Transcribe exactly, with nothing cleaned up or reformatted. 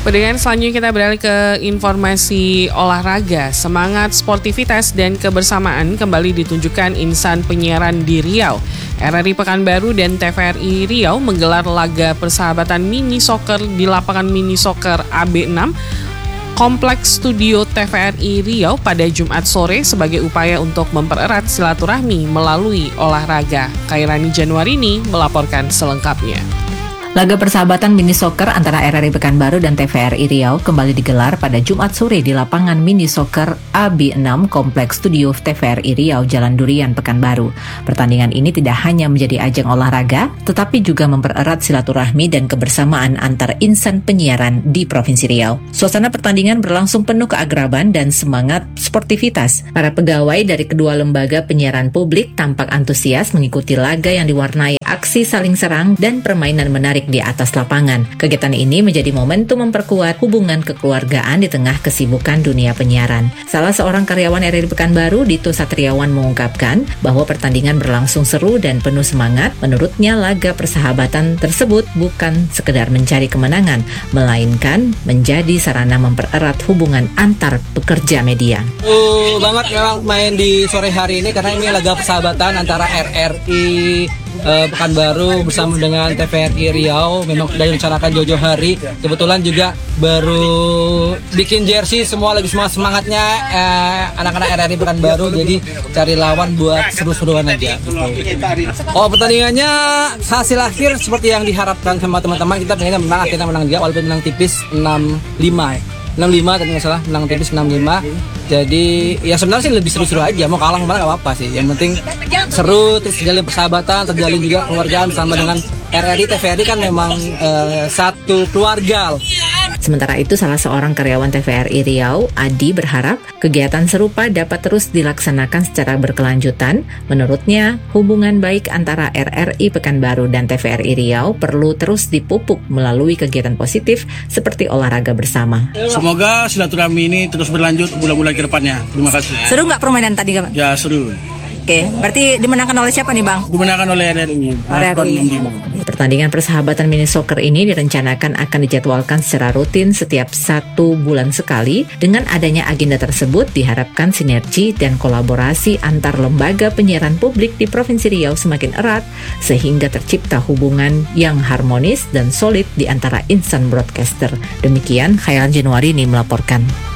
Pendengar, selanjutnya kita beralih ke informasi olahraga. Semangat sportivitas dan kebersamaan kembali ditunjukkan insan penyiaran di Riau. R R I Pekanbaru dan T V R I Riau menggelar laga persahabatan mini soccer di lapangan mini soccer A B enam Kompleks Studio T V R I Riau pada Jumat sore sebagai upaya untuk mempererat silaturahmi melalui olahraga. Kairani Januarini melaporkan selengkapnya. Laga persahabatan mini soccer antara R R I Pekanbaru dan T V R I Riau kembali digelar pada Jumat sore di lapangan mini soccer A B enam Kompleks Studio T V R I Riau Jalan Durian, Pekanbaru. Pertandingan ini tidak hanya menjadi ajang olahraga, tetapi juga mempererat silaturahmi dan kebersamaan antar insan penyiaran di Provinsi Riau. Suasana pertandingan berlangsung penuh keagraban dan semangat sportivitas. Para pegawai dari kedua lembaga penyiaran publik tampak antusias mengikuti laga yang diwarnai aksi saling serang dan permainan menarik di atas lapangan. Kegiatan ini menjadi momentum memperkuat hubungan kekeluargaan di tengah kesibukan dunia penyiaran. Salah seorang karyawan R R I Pekanbaru, Dito Satriawan, mengungkapkan bahwa pertandingan berlangsung seru dan penuh semangat. Menurutnya, laga persahabatan tersebut bukan sekedar mencari kemenangan, melainkan menjadi sarana mempererat hubungan antar pekerja media. Uh, banget memang main di sore hari ini karena ini laga persahabatan antara R R I Uh, Pekanbaru bersama dengan T V R I Riau. Memang sudah direncanakan jauh-jauh hari. Kebetulan juga baru bikin jersey, semua lagi semangat semangatnya uh, anak-anak R R I Pekanbaru. Jadi cari lawan buat seru-seruan aja. Oh, pertandingannya hasil akhir seperti yang diharapkan sama teman-teman. Kita pengennya menang, akhirnya menang juga walaupun menang tipis enam lima ya. enam lima tapi nggak salah, menang tipis enam lima. Jadi ya sebenarnya sih lebih seru-seru aja, mau kalah kemana nggak apa-apa sih. Yang penting seru, terus terjalin persahabatan, terjalin juga keluargaan sama dengan R R I. T V R I kan memang uh, satu keluarga. Sementara itu, salah seorang karyawan T V R I Riau, Adi, berharap kegiatan serupa dapat terus dilaksanakan secara berkelanjutan. Menurutnya, hubungan baik antara R R I Pekanbaru dan T V R I Riau perlu terus dipupuk melalui kegiatan positif seperti olahraga bersama. Semoga silaturahmi ini terus berlanjut bulan-bulan ke depannya. Terima kasih. Seru nggak permainan tadi, Bang? Ya, seru. Oke, berarti dimenangkan oleh siapa nih, Bang? Dimenangkan oleh R R I. R R I. Pertandingan persahabatan mini soccer ini direncanakan akan dijadwalkan secara rutin setiap satu bulan sekali. Dengan adanya agenda tersebut, diharapkan sinergi dan kolaborasi antar lembaga penyiaran publik di Provinsi Riau semakin erat, sehingga tercipta hubungan yang harmonis dan solid di antara insan broadcaster. Demikian, Khairan Januarini melaporkan.